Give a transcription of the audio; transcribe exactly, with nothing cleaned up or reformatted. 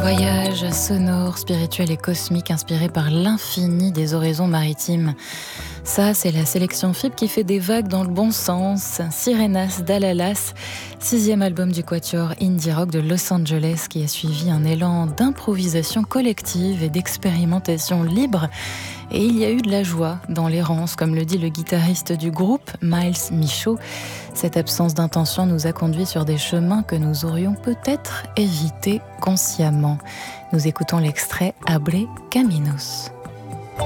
Voyage sonore, spirituel et cosmique inspiré par l'infini des horizons maritimes. Ça, c'est la sélection F I B qui fait des vagues dans le bon sens. Sirenas d'Alalas, sixième album du quatuor indie rock de Los Angeles qui a suivi un élan d'improvisation collective et d'expérimentation libre. Et il y a eu de la joie dans l'errance, comme le dit le guitariste du groupe, Miles Michaud. Cette absence d'intention nous a conduits sur des chemins que nous aurions peut-être évités consciemment. Nous écoutons l'extrait Abre Caminos.